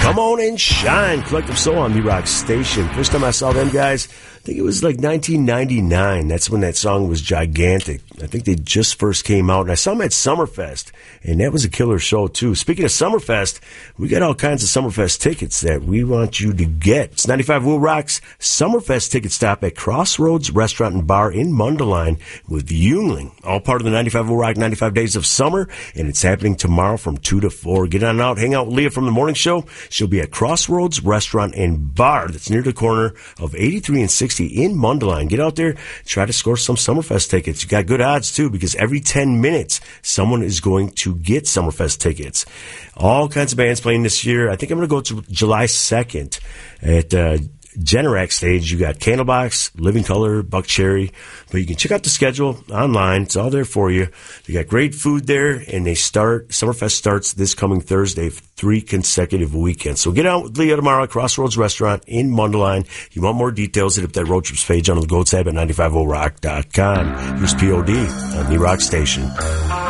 Come on and shine. Collective Soul on the Rock Station. First time I saw them guys, I think it was like 1999. That's when that song was gigantic. I think they just first came out, and I saw them at Summerfest, and that was a killer show, too. Speaking of Summerfest, we got all kinds of Summerfest tickets that we want you to get. It's 95 Will Rock's Summerfest ticket stop at Crossroads Restaurant and Bar in Mundelein with Yuengling. All part of the 95 Will Rock 95 Days of Summer, and it's happening tomorrow from 2 to 4. Get on out, hang out with Leah from the morning show. She'll be at Crossroads Restaurant and Bar. That's near the corner of 83 and 60 in Mundelein. Get out there, try to score some Summerfest tickets. You got good odds, too, because every 10 minutes, someone is going to get Summerfest tickets. All kinds of bands playing this year. I think I'm going to go to July 2nd at Generac stage. You got Candlebox, Living Color, Buck Cherry, but you can check out the schedule online. It's all there for you. You got great food there, and Summerfest starts this coming Thursday, 3 consecutive weekends. So get out with Leah tomorrow at Crossroads Restaurant in Mundelein. If you want more details, hit up that road trips page on the Gold tab at 950rock.com. Here's POD on the Rock Station.